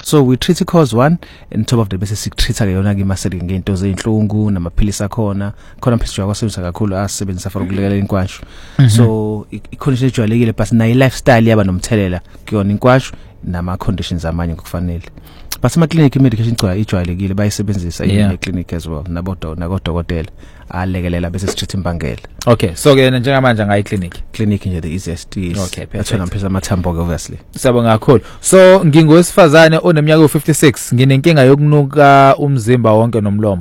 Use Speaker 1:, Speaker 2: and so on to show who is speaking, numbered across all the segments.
Speaker 1: So we treat cause 1 and top of the base treat ke yona ke maseli ngento zeinhlungu namaphilisi akhona phezulu kwasebenzisa kakhulu asebenzisa for ukulekelela inkwashu. So i-condition ejwayelekile but nayi lifestyle yaba nomthelela kuyona inkwashu nama conditions amanye ngokufanele. But ama clinic medication ijwayelekile bayisebenzisa in clinic as well nakodokotela alekelela bese street imbangela.
Speaker 2: Okay, so ke njengamanje ngayi clinic
Speaker 1: nje the easiest is.
Speaker 2: Okay,
Speaker 1: athola mpheza amathambo ke obviously.
Speaker 2: Siyabonga kakhulu. So ngingowesifazane oneminyaka u56 nginenkinga yokunuka umzimba wonke nomlomo.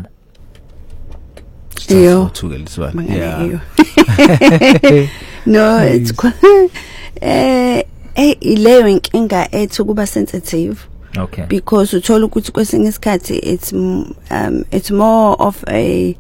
Speaker 1: Yo. Yeah.
Speaker 3: No, it's ileyo inkinga ethu kuba sensitive.
Speaker 2: Okay.
Speaker 3: Because uthola ukuthi kwesinye isikhathi it's more of a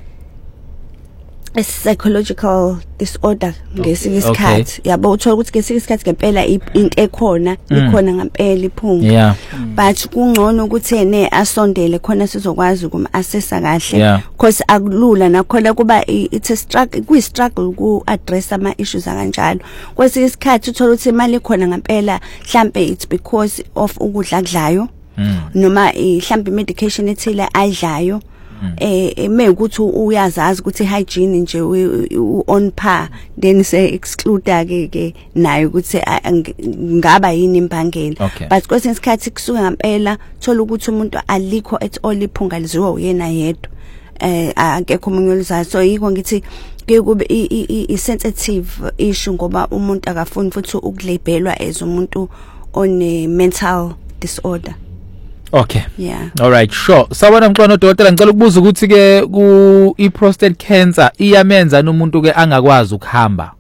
Speaker 3: psychological disorder ngesinye isikhathi. Yabo uthola ukuthi ngesinye isikhathi ngempela into ekhona ikhona ngempela iphunga.
Speaker 2: Yeah.
Speaker 3: But kungcono ukuthi ene asondele khona sizokwazi kuma-assessa kahle because akulula nakhona kuba it's a struggle kuyi-struggle ku-address ama-issues akanjalo. Kwesinye isikhathi uthola ukuthi imali ikhona ngempela mhlampe it's because of ukudla akudlayo noma mhlampe medication ethile adlayo. Mekuthi uyazazi ukuthi hygiene nje on par then say exclude ke nayo ukuthi ngaba yini imbangela. But kwesinye isikhathi kusuka ngempela thola ukuthi umuntu alikho at all iphunga liziwa uyena yedwa akekho umunye olizayo. So yiko ngithi ke kube i-sensitive issue ngoba umuntu akafuni futhi ukulabelwa as umuntu on a mental disorder.
Speaker 2: Okay.
Speaker 3: Yeah.
Speaker 2: All right, sure. Sawona mntwana odokotela ngicela ukubuza ukuthi ke ku prostate cancer iyamenza umuntu ke angakwazi ukuhamba.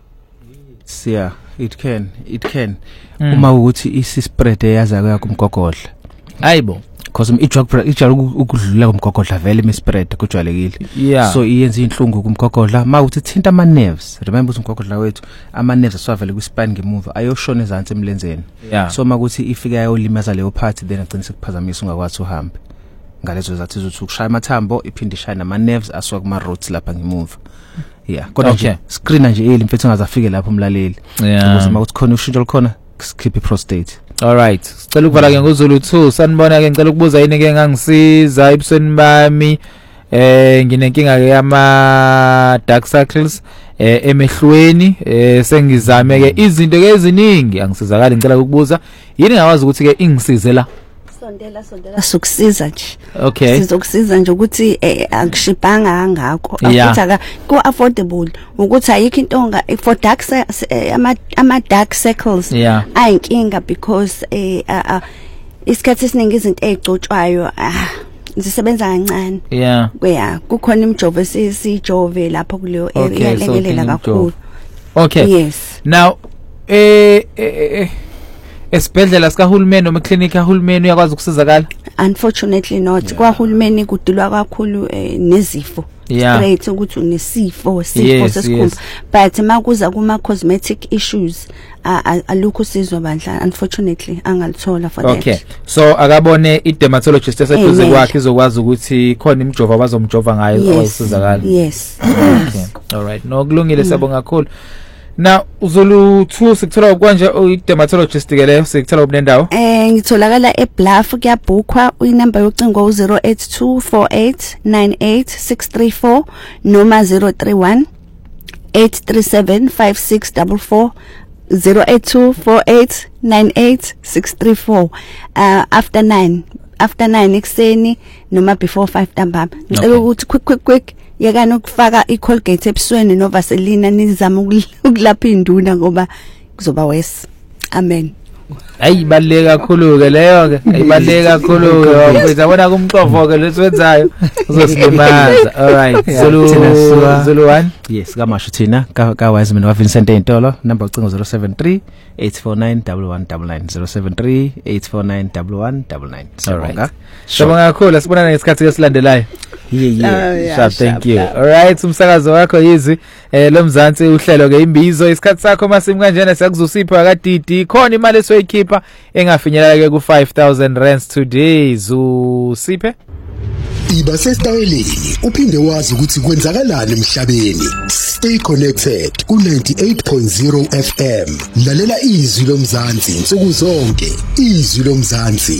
Speaker 1: Yeah, it can. Uma ukuthi isi-spread eyaza yakho umgogodla.
Speaker 2: Hayibo.
Speaker 1: Because ijala ukudlula kumgogodla vele imi-spread kujwayelekile. So iyenza inhlungu kumgogodla mawuthi thinta ama nerves. Remember ukuthi umgogodla wethu ama nerves aswavele kwispine ngemuva ayoshona ezantsi emlenzeni. So makuthi ifika yolimaza leyo part then agcina sekuphazamisa ungakwazi uhambe. Ngalezo zathi ukuthi ukushaya amathambo iphinde ishaya nama nerves aswa kuma roots lapha ngemuva. Kodwa nje screen nje mfethu ungazafike lapho umlaleli. Ukuze makuthi khona ushintsho likhona skip prostate.
Speaker 2: All right. Sicela ukuvala ke ngoZulu 2. Sanibona ke ngicela ukubuza yini ke ngangisiza ebusweni bami. Nginenkinga ke ama dark circles emehlweni. Sengizame ke izinto ke eziningi angisizakala ngicela ukubuza yini ngawazi ukuthi ke ingisize la.
Speaker 3: Sondela sokusiza nje.
Speaker 2: Okay.
Speaker 3: Sizokusiza nje ukuthi akushibhanga kangakho. Akuthi ku affordable ukuthi ayikho intonga for dark ama dark circles ayinkinga because isikhathi esiningi izinto ezicotshwayo zisebenza kancane. Kukhona imjovo esijove lapho kuleyo area yalekelela kakhulu.
Speaker 2: Okay.
Speaker 3: Yes.
Speaker 2: Now esibhedlela sikahulumeni noma eclinic kahulumeni uyakwazi ukusizakala?
Speaker 3: Unfortunately not. Kwahulumeni kudilwa kakhulu nezifo. Straight ukuthi unesifo sesikhumba. But makuza kuma cosmetic issues alukho sizwe bandla unfortunately angalithola for that.
Speaker 2: Okay. So akabone i-dermatologist eseduze kwakhe izokwazi ukuthi khona imjovo abazomjova ngayo osizakala.
Speaker 3: Yes.
Speaker 2: Okay. All right. No kulungile sabonga kakhulu. Now Zulu 2 sikuthola kwanje i-dermatologist ke leyo sikuthola ubunendawo.
Speaker 3: Ngitholakala eBluff kuyabhukhwa inumber yocingo 0824898634 noma 031 837 5644 0824898634 after 9 ekseni noma before 5 ntambama. Ngicela ukuthi quick yakani ukufaka iColgate ebusweni noVaseline nizama ukulapha induna ngoba kuzoba worse. Amen.
Speaker 2: Ayibaleke kakhulu ke leyo ke. Ayibaleke kakhulu ke. Uyabona kumqovo ke lesiwenzayo uzosilimaza. All right. Zulu 1.
Speaker 1: Yes, kamasho thina ka Wiseman wa Vincent Entolo number ucingo 073 8491199 073 8491199.
Speaker 2: Sabonga. Sabonga kakhulu asibonana ngesikhathi esilandelayo.
Speaker 1: Yeah.
Speaker 2: Thank you. All right, umsakazo wakho yizi lo Mzansi uhlelo ke imbizo isikhathi sakho masimu kanjena siyakuzosipha kaDidi khona imali esoyikhipha engafinyelela ke ku 5000 rands today Zusiphe
Speaker 4: iba sesitayeleni uphinde wazi ukuthi kwenzakalani emhlabeni. Stay connected ku 98.0 FM. Lalela izwi lo Mzansi insuku zonke. Izwi lo Mzansi.